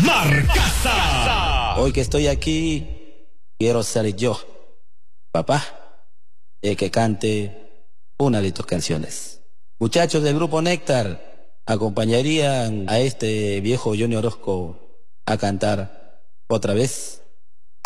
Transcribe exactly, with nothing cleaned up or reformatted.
Marcaza. Hoy que estoy aquí, quiero ser yo, papá, el que cante una de tus canciones. Muchachos del grupo Néctar, acompañarían a este viejo Johnny Orozco a cantar otra vez.